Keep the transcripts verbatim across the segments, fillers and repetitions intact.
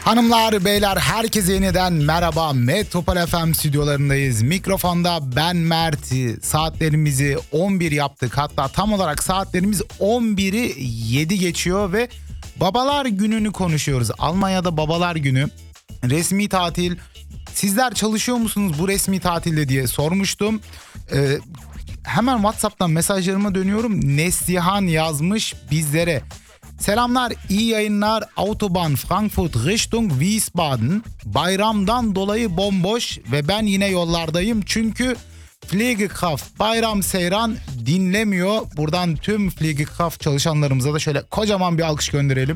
Hanımlar, beyler, herkese yeniden merhaba. Metropol F M stüdyolarındayız. Mikrofonda ben Mert. Saatlerimizi on bir yaptık. Hatta tam olarak saatlerimiz on biri yedi geçiyor ve Babalar Günü'nü konuşuyoruz. Almanya'da Babalar Günü. Resmi tatil. Sizler çalışıyor musunuz bu resmi tatilde diye sormuştum. Ee, hemen WhatsApp'tan mesajlarıma dönüyorum. Neslihan yazmış bizlere. Selamlar, iyi yayınlar. Autobahn Frankfurt Richtung Wiesbaden. Bayramdan dolayı bomboş ve ben yine yollardayım. Çünkü Pflegekraft Bayram Seyran dinlemiyor. Buradan tüm Pflegekraft çalışanlarımıza da şöyle kocaman bir alkış gönderelim.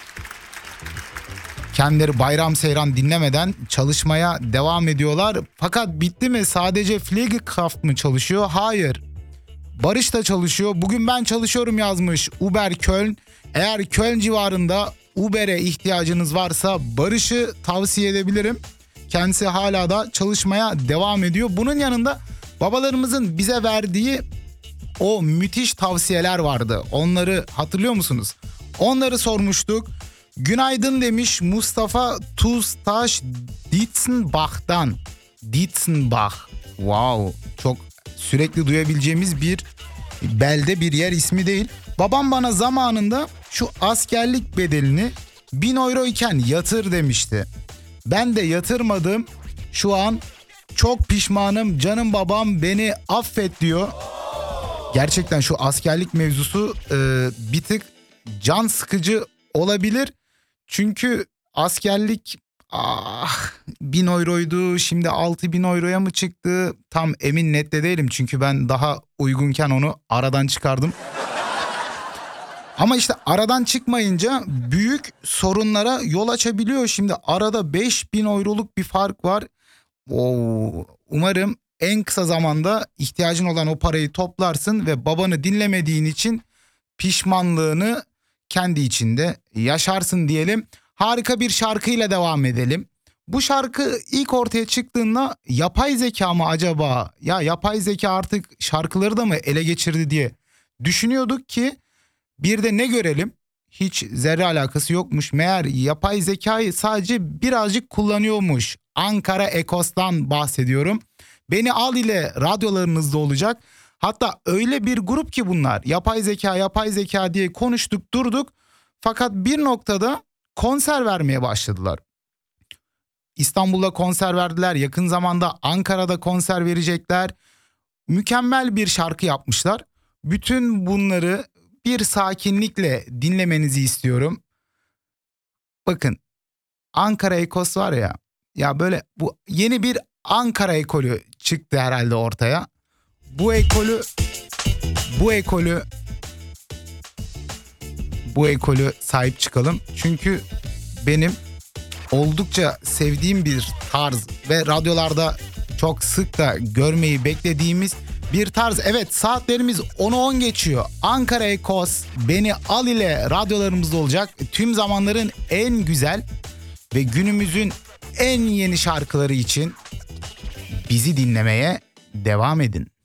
Kendileri Bayram Seyran dinlemeden çalışmaya devam ediyorlar. Fakat bitti mi? Sadece Pflegekraft mı çalışıyor? Hayır. Barış da çalışıyor. Bugün ben çalışıyorum yazmış Uber Köln. Eğer Köln civarında Uber'e ihtiyacınız varsa Barış'ı tavsiye edebilirim. Kendisi hala da çalışmaya devam ediyor. Bunun yanında babalarımızın bize verdiği o müthiş tavsiyeler vardı. Onları hatırlıyor musunuz? Onları sormuştuk. Günaydın demiş Mustafa Tuztaş Dietzenbach'tan. Dietzenbach. Wow, çok sürekli duyabileceğimiz bir belde, bir yer ismi değil. Babam bana zamanında şu askerlik bedelini bin euro iken yatır demişti. Ben de yatırmadım. Şu an çok pişmanım. Canım babam beni affet diyor. Gerçekten şu askerlik mevzusu e, bir tık can sıkıcı olabilir. Çünkü askerlik ah, bin euroydu, şimdi altı bin euroya mı çıktı? Tam emin net de değilim. Çünkü ben daha uygunken onu aradan çıkardım. Ama işte aradan çıkmayınca büyük sorunlara yol açabiliyor. Şimdi arada beş bin euroluk bir fark var. Oo, umarım en kısa zamanda ihtiyacın olan o parayı toplarsın ve babanı dinlemediğin için pişmanlığını kendi içinde yaşarsın diyelim. Harika bir şarkıyla devam edelim. Bu şarkı ilk ortaya çıktığında yapay zeka mı acaba? Ya yapay zeka artık şarkıları da mı ele geçirdi diye düşünüyorduk ki bir de ne görelim? Hiç zerre alakası yokmuş. Meğer yapay zekayı sadece birazcık kullanıyormuş. Ankara Ekos'tan bahsediyorum. Beni Al ile radyolarınızda olacak. Hatta öyle bir grup ki bunlar. Yapay zeka, yapay zeka diye konuştuk, durduk. Fakat bir noktada konser vermeye başladılar. İstanbul'da konser verdiler. Yakın zamanda Ankara'da konser verecekler. Mükemmel bir şarkı yapmışlar. Bütün bunları bir sakinlikle dinlemenizi istiyorum. Bakın, Ankara Ekos var ya. Ya böyle bu yeni bir Ankara ekolü çıktı herhalde ortaya. Bu ekolü bu ekolü bu ekolü sahip çıkalım. Çünkü benim oldukça sevdiğim bir tarz ve radyolarda çok sık da görmeyi beklediğimiz bir tarz. Evet, saatlerimiz onu on geçiyor. Ankara Ekos Beni Al ile radyolarımızda olacak. Tüm zamanların en güzel ve günümüzün en yeni şarkıları için bizi dinlemeye devam edin.